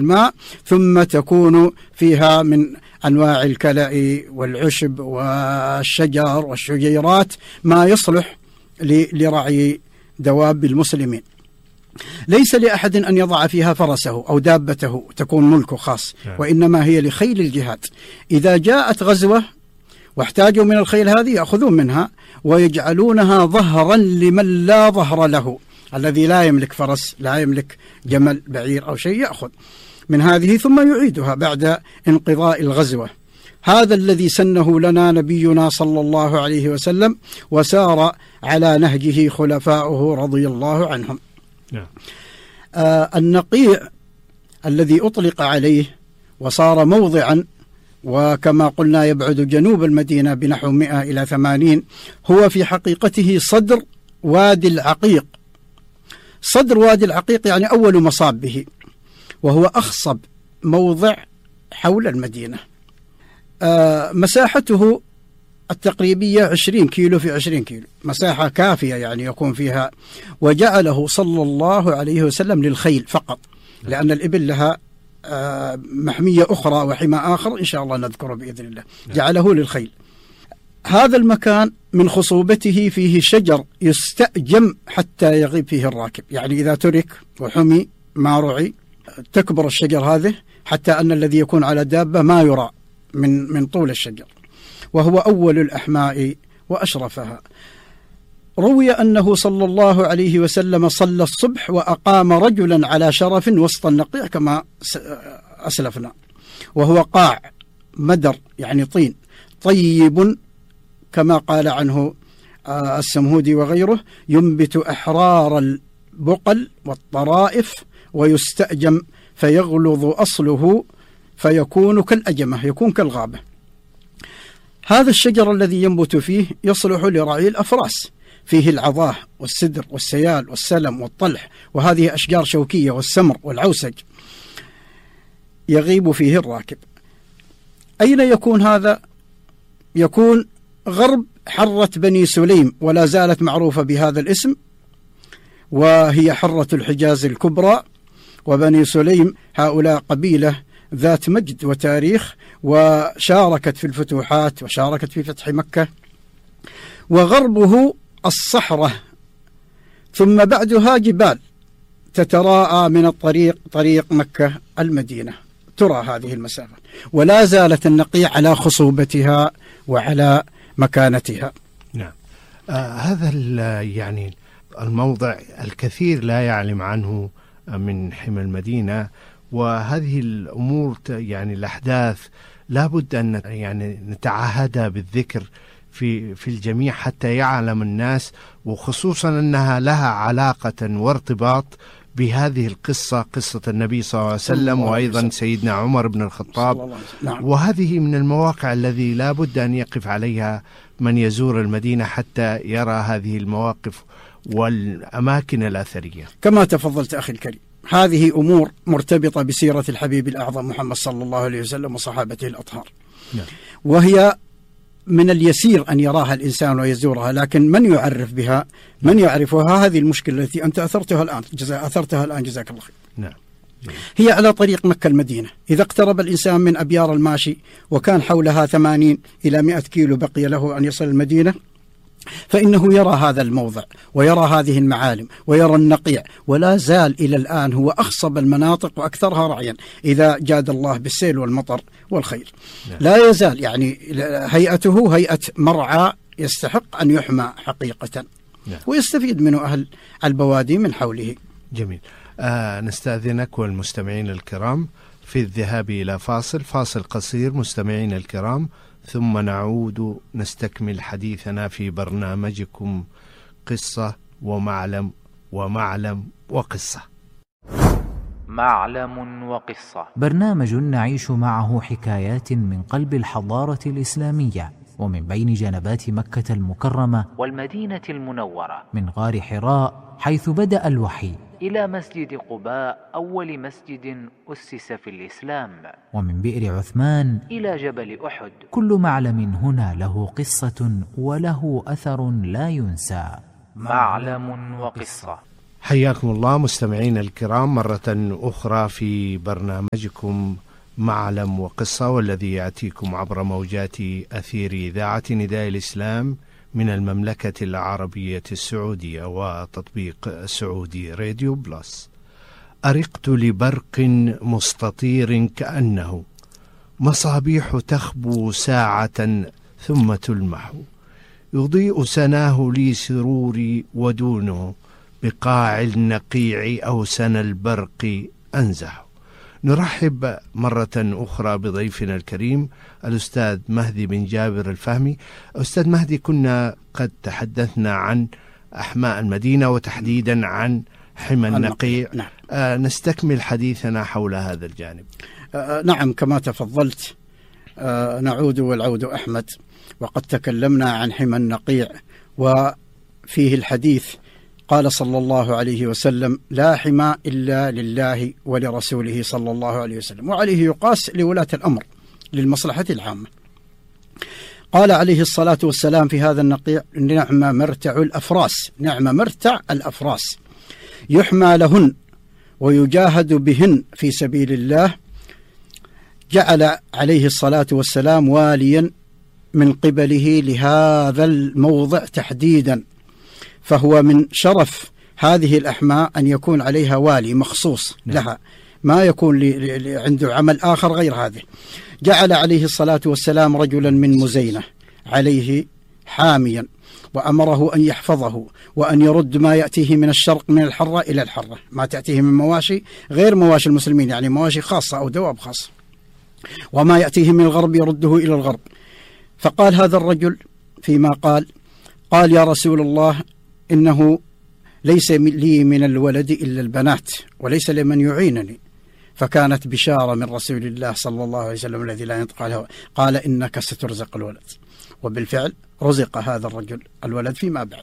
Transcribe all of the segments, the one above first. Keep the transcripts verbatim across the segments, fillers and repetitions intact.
الماء، ثم تكون فيها من أنواع الكلأ والعشب والشجر والشجيرات ما يصلح لرعي دواب المسلمين. ليس لأحد أن يضع فيها فرسه أو دابته تكون ملكه خاص، وإنما هي لخيل الجهاد. إذا جاءت غزوة واحتاجوا من الخيل هذه يأخذون منها ويجعلونها ظهرا لمن لا ظهر له، الذي لا يملك فرس لا يملك جمل بعير أو شيء، يأخذ من هذه ثم يعيدها بعد انقضاء الغزوة. هذا الذي سنه لنا نبينا صلى الله عليه وسلم، وسار على نهجه خلفاؤه رضي الله عنهم. آه النقيع الذي أطلق عليه وصار موضعا، وكما قلنا يبعد جنوب المدينة بنحو مئة إلى ثمانين، هو في حقيقته صدر وادي العقيق. صدر وادي العقيق يعني أول مصاب به، وهو أخصب موضع حول المدينة. آه مساحته التقريبية عشرين كيلو في عشرين كيلو، مساحة كافية يعني يكون فيها. وجعله صلى الله عليه وسلم للخيل فقط، لأن الإبل لها آه محمية أخرى وحمى آخر إن شاء الله نذكره بإذن الله. جعله للخيل. هذا المكان من خصوبته فيه شجر يستأجم حتى يغيب فيه الراكب، يعني إذا ترك وحمي ما رعي تكبر الشجر هذه حتى أن الذي يكون على دابة ما يرى من من طول الشجر، وهو أول الأحماء وأشرفها. روي أنه صلى الله عليه وسلم صلى الصبح وأقام رجلا على شرف وسط النقيع كما أسلفنا، وهو قاع مدر يعني طين طيب كما قال عنه السمهودي وغيره، ينبت أحرار البقل والطرائف ويستأجم فيغلظ أصله فيكون كالأجمة، يكون كالغابة. هذا الشجر الذي ينبت فيه يصلح لرعي الأفراس، فيه العظاه والسدر والسيال والسلم والطلح، وهذه أشجار شوكية والسمر والعوسج يغيب فيه الراكب. أين يكون هذا؟ يكون غرب حرة بني سليم، ولا زالت معروفة بهذا الاسم، وهي حرة الحجاز الكبرى. وبني سليم هؤلاء قبيلة ذات مجد وتاريخ، وشاركت في الفتوحات وشاركت في فتح مكة. وغربه الصحراء، ثم بعدها جبال تتراءى من الطريق طريق مكة المدينة، ترى هذه المسافة، ولا زالت النقيع على خصوبتها وعلى مكانتها. نعم. آه هذا يعني الموضع الكثير لا يعلم عنه من حمى المدينة، وهذه الأمور يعني الأحداث لابد أن يعني نتعهدها بالذكر في في الجميع حتى يعلم الناس، وخصوصا أنها لها علاقة وارتباط بهذه القصة، قصة النبي صلى الله عليه وسلم وأيضا سيدنا عمر بن الخطاب. نعم. وهذه من المواقع الذي لابد أن يقف عليها من يزور المدينة حتى يرى هذه المواقف والأماكن الأثرية. كما تفضلت أخي الكريم، هذه أمور مرتبطة بسيرة الحبيب الأعظم محمد صلى الله عليه وسلم وصحابته الأطهار. نعم. وهي من اليسير أن يراها الإنسان ويزورها، لكن من يعرف بها؟ من يعرفها؟ هذه المشكلة التي أنت أثرتها الآن جزا أثرتها الآن جزاك الله خير. نعم. هي على طريق مكة المدينة. إذا اقترب الإنسان من أبيار الماشي وكان حولها ثمانين إلى مئة كيلو بقي له أن يصل المدينة، فإنه يرى هذا الموضع ويرى هذه المعالم ويرى النقيع، ولا زال إلى الآن هو أخصب المناطق وأكثرها رعيا إذا جاد الله بالسيل والمطر والخير. لا يزال يعني هيئته هيئة مرعى يستحق أن يحمى حقيقة، ويستفيد منه أهل البوادي من حوله. جميل. آه نستأذنك والمستمعين الكرام في الذهاب إلى فاصل فاصل قصير مستمعين الكرام، ثم نعود نستكمل حديثنا في برنامجكم قصة ومعلم ومعلم وقصة. معلم وقصة، برنامج نعيش معه حكايات من قلب الحضارة الإسلامية ومن بين جنبات مكة المكرمة والمدينة المنورة، من غار حراء حيث بدأ الوحي إلى مسجد قباء أول مسجد أسس في الإسلام، ومن بئر عثمان إلى جبل أحد. كل معلم هنا له قصة وله أثر لا ينسى. معلم وقصة. حياكم الله مستمعينا الكرام مرة أخرى في برنامجكم معلم وقصة، والذي يأتيكم عبر موجات أثير إذاعة نداء الإسلام من المملكة العربية السعودية وتطبيق سعودي راديو بلس. أرقت لبرق مستطير كأنه مصابيح تخبو ساعة ثم تلمح، يضيء سناه لي سروري ودونه بقاع النقيع أوسن البرق أنزح. نرحب مرة أخرى بضيفنا الكريم الأستاذ مهدي بن جابر الفهمي. أستاذ مهدي، كنا قد تحدثنا عن أحماء المدينة وتحديدا عن حمى النقيع. نعم. آه نستكمل حديثنا حول هذا الجانب. آه نعم، كما تفضلت. آه نعود والعود أحمد، وقد تكلمنا عن حمى النقيع وفيه الحديث قال صلى الله عليه وسلم: لا حمى إلا لله ولرسوله صلى الله عليه وسلم، وعليه يقاس لولاة الأمر للمصلحة العامة. قال عليه الصلاة والسلام في هذا النقيع: نعم مرتع الأفراس، نعم مرتع الأفراس يحمى لهن ويجاهد بهن في سبيل الله. جعل عليه الصلاة والسلام واليا من قبله لهذا الموضع تحديدا، فهو من شرف هذه الأحماء أن يكون عليها والي مخصوص لها، ما يكون عنده عمل آخر غير هذه. جعل عليه الصلاة والسلام رجلا من مزينة عليه حاميا، وأمره أن يحفظه وأن يرد ما يأتيه من الشرق من الحرة إلى الحرة، ما تأتيه من مواشي غير مواشي المسلمين، يعني مواشي خاصة أو دواب خاصة، وما يأتيه من الغرب يرده إلى الغرب. فقال هذا الرجل فيما قال: قال يا رسول الله، إنه ليس لي من الولد إلا البنات وليس لمن يعينني. فكانت بشارة من رسول الله صلى الله عليه وسلم الذي لا ينطق عنه، قال: إنك سترزق الولد. وبالفعل رزق هذا الرجل الولد فيما بعد.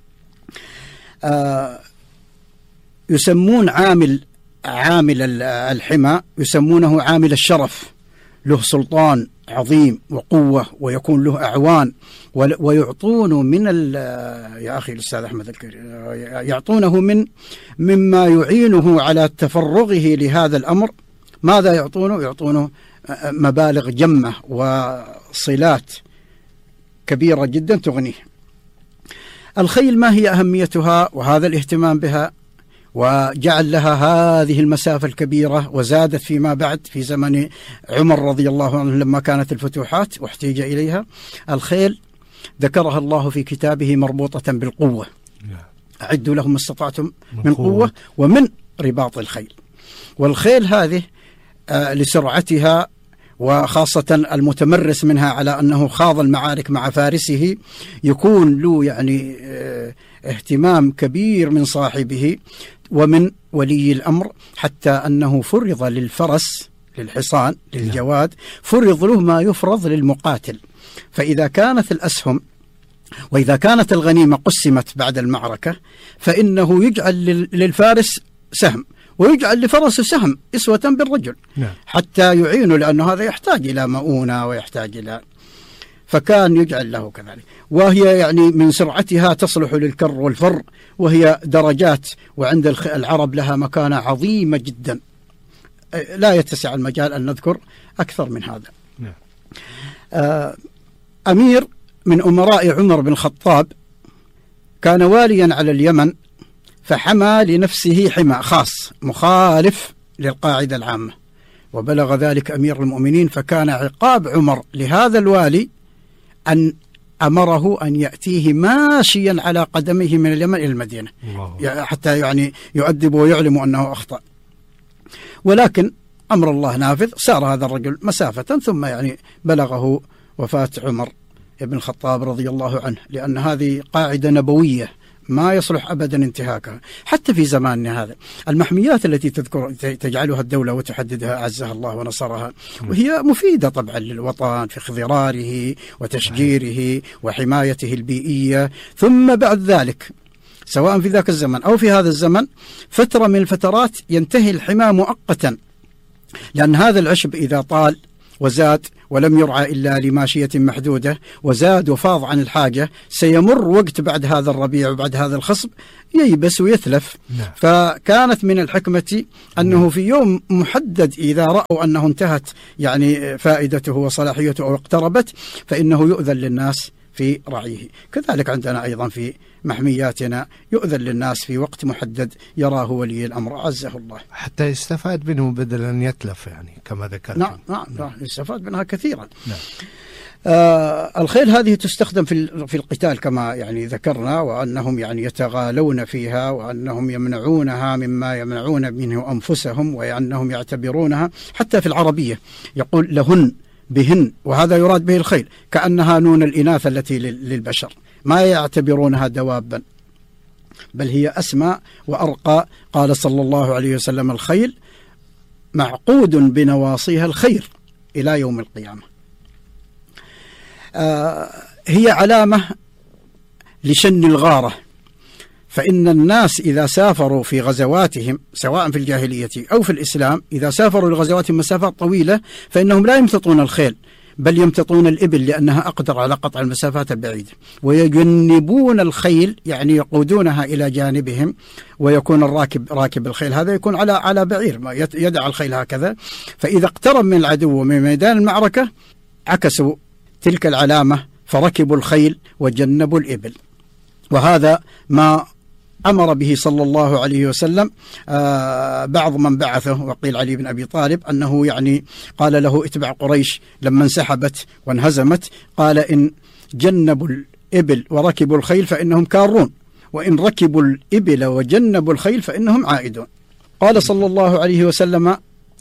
آه يسمون عامل عامل الحمى يسمونه عامل الشرف، له سلطان عظيم وقوة ويكون له أعوان، ويعطون من يا أخي الأستاذ أحمد الكريم يعطونه من مما يعينه على تفرغه لهذا الأمر. ماذا يعطونه؟ يعطونه مبالغ جمة وصلات كبيرة جدا تغنيه. الخيل ما هي أهميتها وهذا الاهتمام بها، وجعل لها هذه المسافة الكبيرة، وزادت فيما بعد في زمن عمر رضي الله عنه لما كانت الفتوحات واحتيج إليها. الخيل ذكرها الله في كتابه مربوطة بالقوة، أعدوا لهم ما استطعتم من قوة ومن رباط الخيل. والخيل هذه آه لسرعتها، وخاصة المتمرس منها على أنه خاض المعارك مع فارسه، يكون له يعني آه اهتمام كبير من صاحبه ومن ولي الأمر، حتى أنه فرض للفرس للحصان للجواد فرض له ما يفرض للمقاتل. فإذا كانت الأسهم وإذا كانت الغنيمة قسمت بعد المعركة، فإنه يجعل للفارس سهم ويجعل لفرسه سهم إسوة بالرجل حتى يعينه، لأنه هذا يحتاج إلى مؤونة ويحتاج إلى، فكان يجعل له كذلك. وهي يعني من سرعتها تصلح للكر والفر، وهي درجات، وعند العرب لها مكانة عظيمة جدا لا يتسع المجال أن نذكر أكثر من هذا. أمير من أمراء عمر بن الخطاب كان واليا على اليمن، فحمى لنفسه حمى خاص مخالف للقاعدة العامة، وبلغ ذلك أمير المؤمنين، فكان عقاب عمر لهذا الوالي أن أمره أن يأتيه ماشيا على قدمه من اليمن إلى المدينة حتى يعني يؤدب ويعلم أنه أخطأ. ولكن أمر الله نافذ، سار هذا الرجل مسافة ثم يعني بلغه وفاة عمر بن الخطاب رضي الله عنه، لأن هذه قاعدة نبوية ما يصلح أبدا انتهاكها. حتى في زماننا هذا المحميات التي تذكر تجعلها الدولة وتحددها أعزها الله ونصرها، وهي مفيدة طبعا للوطن في اخضراره وتشجيره وحمايته البيئية. ثم بعد ذلك سواء في ذاك الزمن أو في هذا الزمن فترة من الفترات ينتهي الحمى مؤقتا، لأن هذا العشب إذا طال وزاد ولم يرعى إلا لماشية محدودة وزاد وفاض عن الحاجة، سيمر وقت بعد هذا الربيع وبعد هذا الخصب ييبس ويتلف. نعم. فكانت من الحكمة أنه في يوم محدد إذا رأوا أنه انتهت يعني فائدته وصلاحيته أو اقتربت فإنه يؤذن للناس في رعيه. كذلك عندنا أيضا في محمياتنا يؤذن للناس في وقت محدد يراه ولي الأمر عزه الله، حتى يستفاد منه بدل أن يتلف يعني كما ذكرت. نعم نعم, نعم. يستفاد منها كثيرا. نعم. آه الخيل هذه تستخدم في في القتال كما يعني ذكرنا، وأنهم يعني يتغالون فيها، وأنهم يمنعونها مما يمنعون منه أنفسهم، وأنهم يعتبرونها حتى في العربية يقول لهن بهن، وهذا يراد به الخيل كأنها نون الإناث التي للبشر، ما يعتبرونها دوابا بل هي أسمى وأرقى. قال صلى الله عليه وسلم الخيل معقود بنواصيها الخير إلى يوم القيامة. آه هي علامة لشن الغارة، فإن الناس إذا سافروا في غزواتهم سواء في الجاهلية أو في الإسلام، إذا سافروا لغزواتهم مسافات طويلة فإنهم لا يمتطون الخيل بل يمتطون الإبل لأنها أقدر على قطع المسافات البعيدة، ويجنبون الخيل يعني يقودونها إلى جانبهم، ويكون الراكب راكب الخيل هذا يكون على على بعير يدع الخيل هكذا، فإذا اقترب من العدو من ميدان المعركة عكسوا تلك العلامة فركبوا الخيل وجنبوا الإبل. وهذا ما أمر به صلى الله عليه وسلم آه بعض من بعثه، وقيل علي بن أبي طالب، أنه يعني قال له اتبع قريش لما انسحبت وانهزمت، قال إن جنبوا الإبل وركبوا الخيل فإنهم كارون، وإن ركبوا الإبل وجنبوا الخيل فإنهم عائدون. قال صلى الله عليه وسلم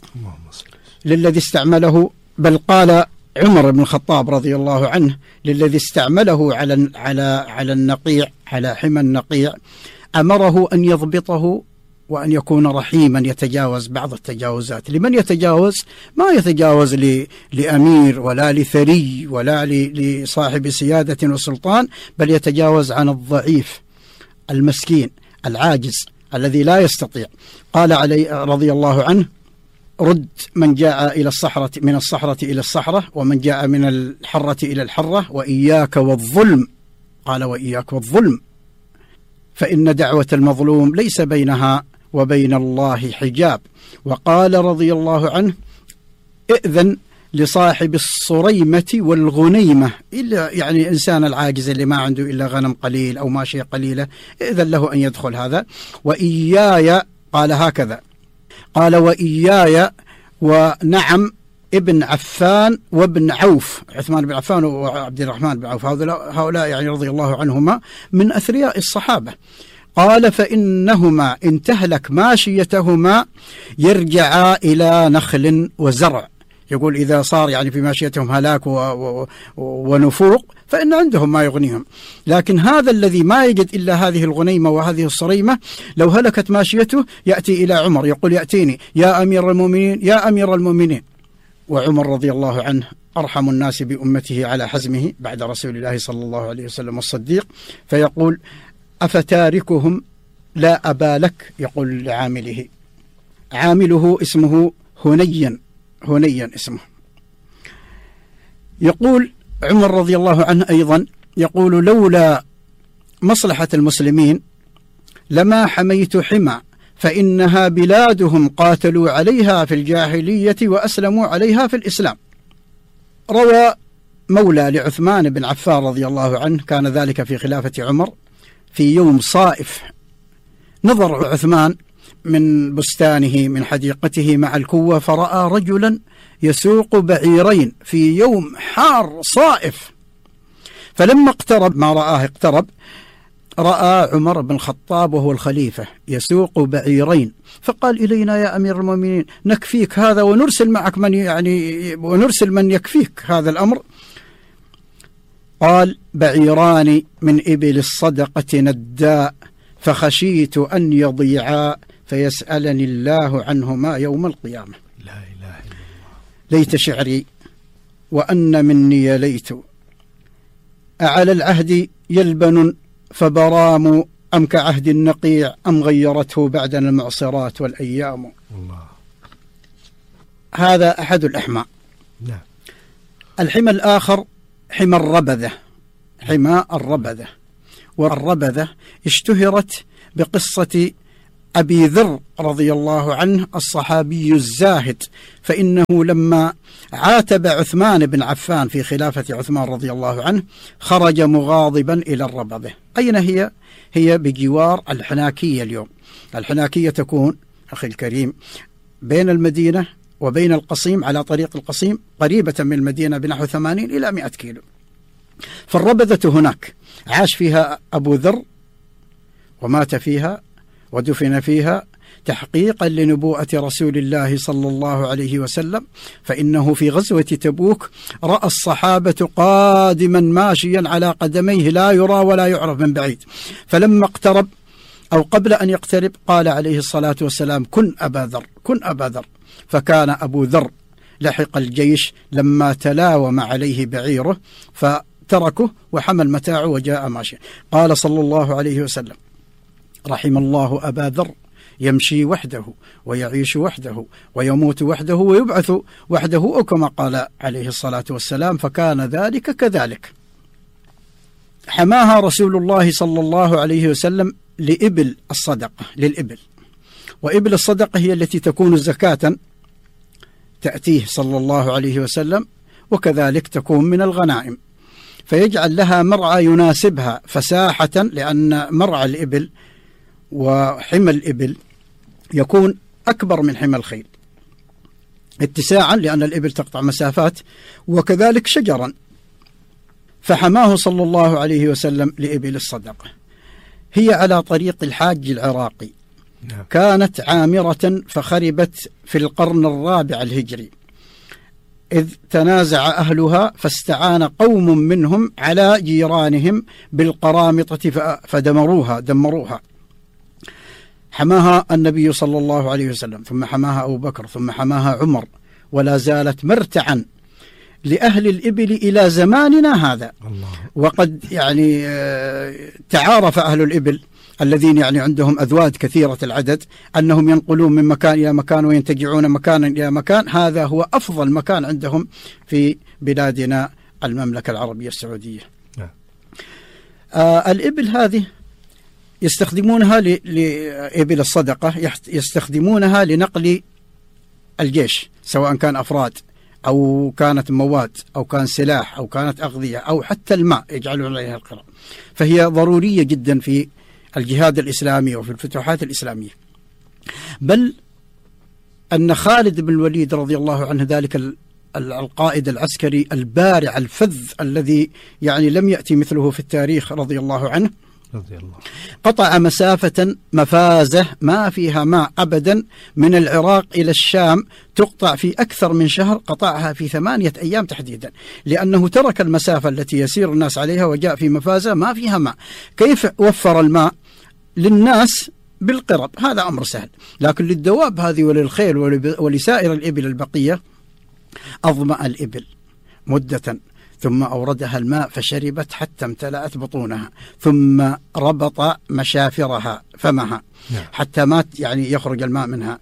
للذي استعمله، بل قال عمر بن الخطاب رضي الله عنه للذي استعمله على على على النقيع، على حمى النقيع، أمره أن يضبطه وأن يكون رحيما يتجاوز بعض التجاوزات. لمن يتجاوز؟ ما يتجاوز لأمير ولا لثري ولا لصاحب سيادة وسلطان، بل يتجاوز عن الضعيف المسكين العاجز الذي لا يستطيع. قال علي رضي الله عنه رد من جاء إلى الصحرة من الصحرة إلى الصحرة، ومن جاء من الحرة إلى الحرة، وإياك والظلم. قال وإياك والظلم، فإن دعوة المظلوم ليس بينها وبين الله حجاب. وقال رضي الله عنه ائذن لصاحب الصريمة والغنيمة، إلا يعني الإنسان العاجز اللي ما عنده إلا غنم قليل أو ماشية قليلة، ائذن له أن يدخل هذا. وإياي، قال هكذا، قال وإياي ونعم ابن عفان وابن عوف، عثمان بن عفان وعبد الرحمن بن عوف، هؤلاء يعني رضي الله عنهما من أثرياء الصحابة. قال فإنهما إن تهلك ماشيتهما يرجعا إلى نخل وزرع. يقول إذا صار يعني في ماشيتهم هلاك ونفوق فإن عندهم ما يغنيهم، لكن هذا الذي ما يجد إلا هذه الغنيمة وهذه الصريمة لو هلكت ماشيته يأتي إلى عمر يقول يأتيني يا أمير المؤمنين يا أمير المؤمنين. وعمر رضي الله عنه أرحم الناس بأمته على حزمه بعد رسول الله صلى الله عليه وسلم الصديق، فيقول أفتاركهم لا أبا لك، يقول لعامله، عامله اسمه هنيا، هنيا اسمه. يقول عمر رضي الله عنه أيضا يقول لولا مصلحة المسلمين لما حميت حمى، فإنها بلادهم قاتلوا عليها في الجاهلية وأسلموا عليها في الإسلام. روى مولى لعثمان بن عفان رضي الله عنه، كان ذلك في خلافة عمر، في يوم صائف نظر عثمان من بستانه من حديقته مع الكوة فرأى رجلا يسوق بعيرين في يوم حار صائف، فلما اقترب ما رآه اقترب رأى عمر بن الخطاب وهو الخليفة يسوق بعيرين، فقال إلينا يا أمير المؤمنين نكفيك هذا ونرسل معك من يعني ونرسل من يكفيك هذا الأمر. قال بعيران من إبل الصدقة نداء، فخشيت أن يضيعا فيسألني الله عنهما يوم القيامة. لا إله إلا الله. ليت شعري وأن مني ليت، أعلى العهد يلبن فبرام، أم كعهد النقيع أم غيرته بعدنا المعصرات والأيام. الله. هذا أحد الأحماء نعم. الحمى الآخر حمى الربذة، حمى الربذة. والربذة اشتهرت بقصة أبي ذر رضي الله عنه الصحابي الزاهد، فإنه لما عاتب عثمان بن عفان في خلافة عثمان رضي الله عنه خرج مغاضبا إلى الربذة. أين هي؟ هي بجوار الحناكية اليوم. الحناكية تكون أخي الكريم بين المدينة وبين القصيم، على طريق القصيم، قريبة من المدينة بنحو ثمانين إلى مئة كيلو. فالربذة هناك عاش فيها أبو ذر ومات فيها ودفن فيها تحقيقا لنبوءة رسول الله صلى الله عليه وسلم، فإنه في غزوة تبوك رأى الصحابة قادما ماشيا على قدميه لا يرى ولا يعرف من بعيد، فلما اقترب أو قبل أن يقترب قال عليه الصلاة والسلام: كن أبا ذر، كن أبا ذر. فكان أبو ذر لحق الجيش لما تلاوم عليه بعيره فتركه وحمل متاعه وجاء ماشيا. قال صلى الله عليه وسلم: رحم الله أبا ذر، يمشي وحده ويعيش وحده ويموت وحده ويبعث وحده، أو كما قال عليه الصلاة والسلام، فكان ذلك كذلك. حماها رسول الله صلى الله عليه وسلم لإبل الصدقة، للإبل. وإبل الصدقة هي التي تكون زكاة تأتيه صلى الله عليه وسلم، وكذلك تكون من الغنائم، فيجعل لها مرعى يناسبها فساحة، لأن مرعى الإبل وحمى الإبل يكون أكبر من حمى الخيل اتساعا، لأن الإبل تقطع مسافات، وكذلك شجرا. فحماه صلى الله عليه وسلم لإبل الصدقة. هي على طريق الحاج العراقي، كانت عامرة فخربت في القرن الرابع الهجري، إذ تنازع أهلها فاستعان قوم منهم على جيرانهم بالقرامطة فدمروها دمروها حماها النبي صلى الله عليه وسلم، ثم حماها أبو بكر، ثم حماها عمر، ولا زالت مرتعا لأهل الإبل إلى زماننا هذا. الله. وقد يعني تعارف أهل الإبل الذين يعني عندهم أذواد كثيرة العدد أنهم ينقلون من مكان إلى مكان وينتجعون مكانا إلى مكان. هذا هو أفضل مكان عندهم في بلادنا المملكة العربية السعودية. نعم. آه الإبل هذه يستخدمونها لإبل الصدقة، يستخدمونها لنقل الجيش، سواء كان أفراد أو كانت مواد أو كان سلاح أو كانت أغذية أو حتى الماء يجعلون عليها القرى، فهي ضرورية جدا في الجهاد الإسلامي وفي الفتوحات الإسلامية. بل أن خالد بن الوليد رضي الله عنه، ذلك القائد العسكري البارع الفذ الذي يعني لم يأتي مثله في التاريخ رضي الله عنه، رضي الله. قطع مسافة مفازة ما فيها ماء أبدا من العراق إلى الشام، تقطع في أكثر من شهر، قطعها في ثمانية أيام تحديدا، لأنه ترك المسافة التي يسير الناس عليها وجاء في مفازة ما فيها ماء. كيف وفر الماء للناس؟ بالقرب، هذا أمر سهل، لكن للدواب هذه وللخيل ولسائر الإبل البقية أظمأ الإبل مدة، ثم أوردها الماء فشربت حتى امتلأت بطونها، ثم ربط مشافرها فمها حتى مات يعني يخرج الماء منها،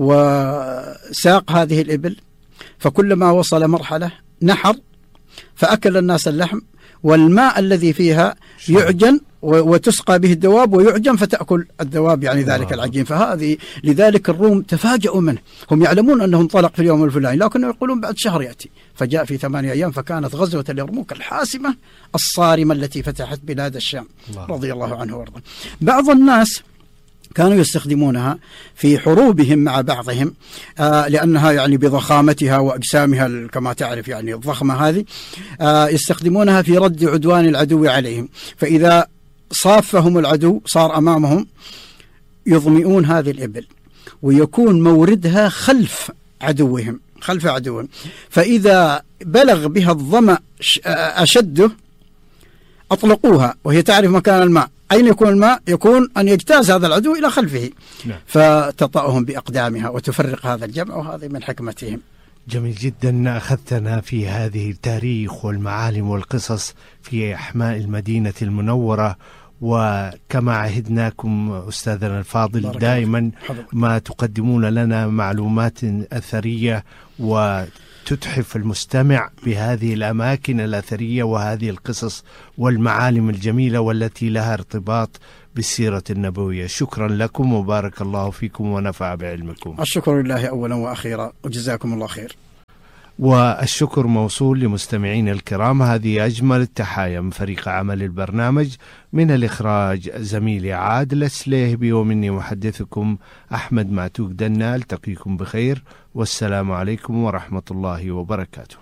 وساق هذه الإبل، فكلما وصل مرحلة نحر فأكل الناس اللحم، والماء الذي فيها يعجن وتسقى به الدواب ويعجن فتأكل الدواب يعني ذلك العجين. فهذه لذلك الروم تفاجؤوا منه، هم يعلمون أنه انطلق في اليوم الفلاني لكنه يقولون بعد شهر يأتي، فجاء في ثمانية أيام، فكانت غزوة اليرموك الحاسمة الصارمة التي فتحت بلاد الشام رضي الله عنه وارضاه. بعض الناس كانوا يستخدمونها في حروبهم مع بعضهم، آه لأنها يعني بضخامتها وأجسامها كما تعرف يعني الضخمة هذه، آه يستخدمونها في رد عدوان العدو عليهم، فإذا صافهم العدو صار أمامهم يظمئون هذه الإبل، ويكون موردها خلف عدوهم خلف عدوهم، فإذا بلغ بها الظمأ أشده أطلقوها وهي تعرف مكان الماء. أين يكون الماء؟ يكون أن يجتاز هذا العدو إلى خلفه. نعم. فتطأهم بأقدامها وتفرق هذا الجمع، وهذا من حكمتهم. جميل جدا، أخذتنا في هذه التاريخ والمعالم والقصص في أحماء المدينة المنورة، وكما عهدناكم أستاذنا الفاضل دائما ما تقدمون لنا معلومات أثرية و تتحف المستمع بهذه الأماكن الأثرية وهذه القصص والمعالم الجميلة والتي لها ارتباط بالسيرة النبوية. شكرا لكم وبارك الله فيكم ونفع بعلمكم. الشكر لله أولا وأخيرا وجزاكم الله خير. والشكر موصول لمستمعين الكرام. هذه أجمل التحايا من فريق عمل البرنامج، من الإخراج زميلي عادل السليهبي، ومني محدثكم أحمد معتوق دنا. ألتقيكم بخير والسلام عليكم ورحمة الله وبركاته.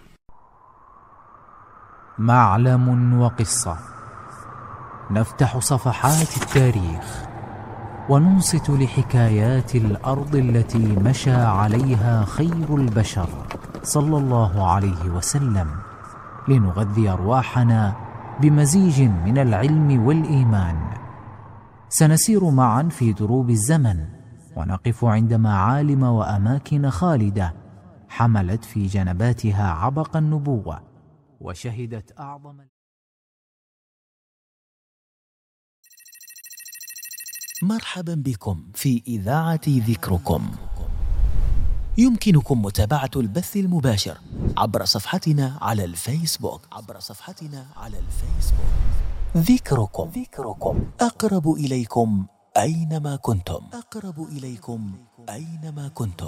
معلم وقصة، نفتح صفحات التاريخ وننصت لحكايات الأرض التي مشى عليها خير البشر صلى الله عليه وسلم، لنغذي أرواحنا بمزيج من العلم والإيمان. سنسير معا في دروب الزمن ونقف عند معالم وأماكن خالدة حملت في جنباتها عبق النبوة وشهدت أعظم. مرحبا بكم في إذاعة ذكركم. يمكنكم متابعة البث المباشر عبر صفحتنا على الفيسبوك عبر صفحتنا على الفيسبوك ذكركم. ذكركم أقرب إليكم أينما كنتم. أقرب إليكم أينما كنتم.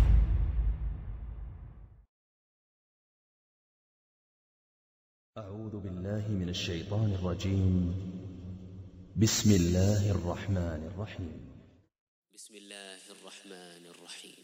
أعوذ بالله من الشيطان الرجيم. بسم الله الرحمن الرحيم. بسم الله الرحمن الرحيم.